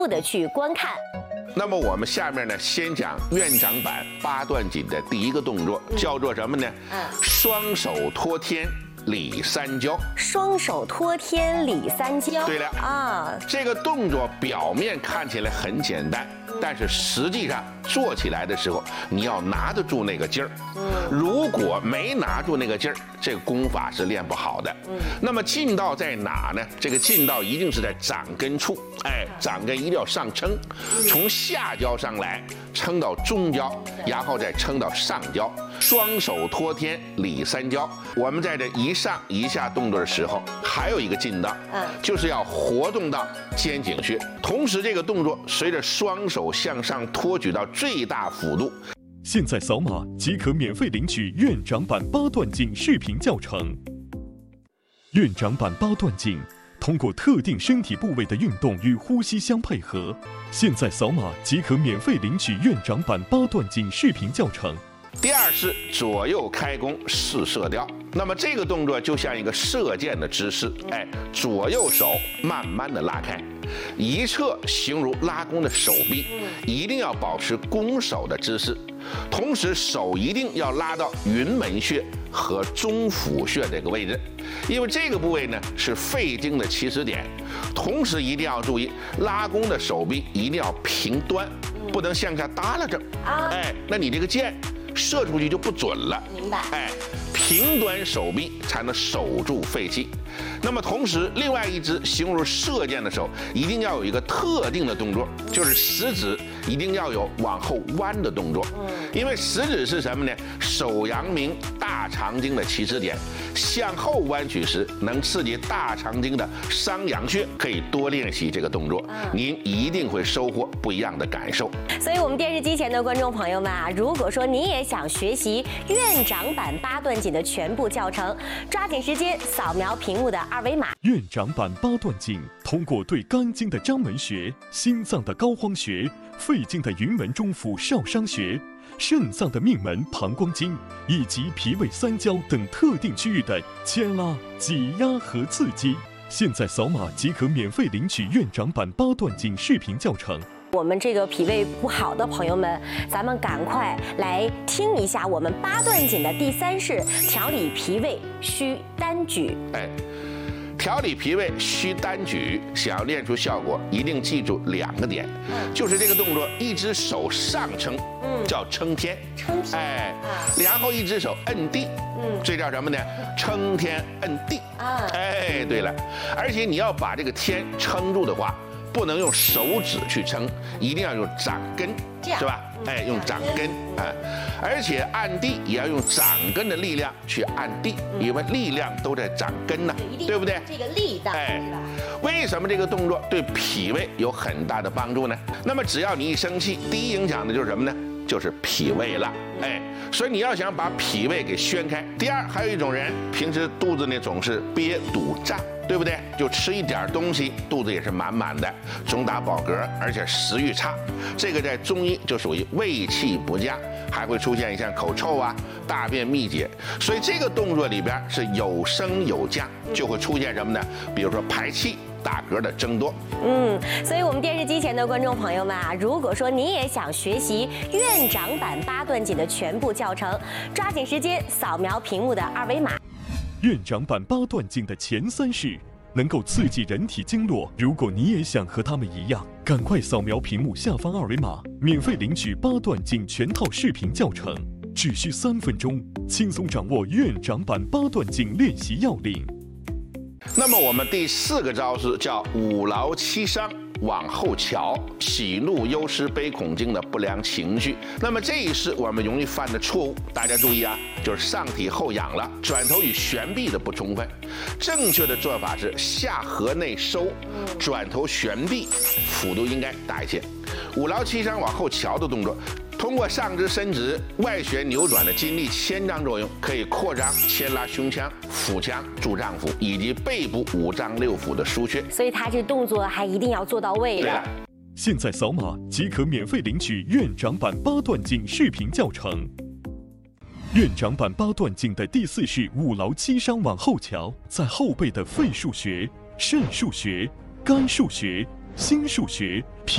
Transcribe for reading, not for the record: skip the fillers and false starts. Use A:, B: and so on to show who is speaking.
A: 的去观看。
B: 那么我们下面呢，先讲院长版八段锦的第一个动作，叫做什么呢？双手托天理三焦。
A: 双手托天理三焦。对了啊，
B: 这个动作表面看起来很简单，但是实际上做起来的时候，你要拿得住那个劲儿。如果没拿住那个劲儿，这个功法是练不好的。那么劲道在哪呢？这个劲道一定是在掌根处。掌根一定要上撑，从下焦上来，撑到中焦，然后再撑到上焦。双手托天理三焦。我们在这一上一下动作的时候，还有一个劲道，就是要活动到肩颈穴。同时，这个动作随着双手向上托举到最大幅度。
C: 现在扫码即可免费领取院长版八段锦视频教程。院长版八段锦通过特定身体部位的运动与呼吸相配合，现在扫码即可免费领取院长版八段锦视频教程。
B: 第二是左右开弓试射雕。那么这个动作就像一个射箭的姿势，左右手慢慢的拉开，一侧形如拉弓的手臂，一定要保持弓手的姿势，同时手一定要拉到云门穴和中府穴这个位置，因为这个部位呢是肺经的起始点。同时一定要注意，拉弓的手臂一定要平端，不能向下耷拉着。那你这个箭射出去就不准了。
A: 明白。
B: 平端手臂才能守住肺气。那么同时，另外一只形如射箭的手，一定要有一个特定的动作，就是食指一定要有往后弯的动作。因为食指是什么呢？手阳明大肠经的起始点，向后弯曲时能刺激大肠经的商阳穴，可以多练习这个动作，您一定会收获不一样的感受。
A: 所以，我们电视机前的观众朋友们啊，如果说您也想学习院长版八段锦的全部教程，抓紧时间扫描屏幕的二维码。
C: 院长版八段锦通过对肝经的章门穴、心脏的膏肓穴、肺经的云门中府少商穴、肾脏的命门膀胱经以及脾胃三焦等特定区域的牵拉、挤压和刺激。现在扫码即可免费领取院长版八段锦视频教程。
A: 我们这个脾胃不好的朋友们，咱们赶快来听一下我们八段锦的第三式：调理脾胃需单举。
B: 调理脾胃需单举，想要练出效果，一定记住2个点，就是这个动作，一只手上撑，叫撑天，然后一只手摁地，这叫什么呢？撑天摁地。对了，而且你要把这个天撑住的话，不能用手指去撑，一定要用掌根，是吧？用掌根而且按地也要用掌根的力量去按地，因为力量都在掌根呢，对不对？
A: 这个力道，
B: 为什么这个动作对脾胃有很大的帮助呢？那么只要你一生气，第一影响的就是什么呢？就是脾胃了。所以你要想把脾胃给宣开。第二，还有一种人平时肚子呢总是憋堵胀，对不对？就吃一点东西，肚子也是满满的，总打饱嗝，而且食欲差。这个在中医就属于胃气不佳，还会出现像口臭啊、大便秘结。所以这个动作里边是有升有降，就会出现什么呢？比如说排气、打嗝的增多。
A: 所以我们电视机前的观众朋友们啊，如果说你也想学习院长版八段锦的全部教程，抓紧时间扫描屏幕的二维码。
C: 院长版八段锦的前3式能够刺激人体经络，如果你也想和他们一样，赶快扫描屏幕下方二维码，免费领取八段锦全套视频教程，只需3分钟，轻松掌握院长版八段锦练习要领。
B: 那么我们第4个招式叫五劳七伤往后瞧，喜怒忧思悲恐惊的不良情绪。那么这一式我们容易犯的错误，大家注意啊，就是上体后仰了，转头与旋臂的不充分。正确的做法是下颌内收，转头旋臂，幅度应该大一些。五劳七伤往后瞧的动作，通过上肢伸直、外旋扭转的筋力牵张作用，可以扩张牵拉胸腔、腹腔、柱脏腑以及背部5脏6腑的腧穴。
A: 所以它这动作还一定要做到位的。
C: 现在扫码即可免费领取院长版八段锦视频教程。院长版八段锦的第4式五劳七伤往后瞧，在后背的肺腧穴、肾腧穴、肝腧穴、心腧穴、脾